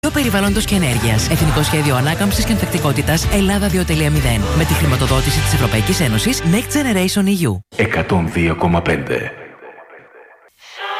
Περιβάλλοντος και ενέργειας. Εθνικό Σχέδιο Ανάκαμψης και Ανθεκτικότητας Ελλάδα 2.0. Με τη χρηματοδότηση της Ευρωπαϊκής Ένωσης Next Generation EU. 102,5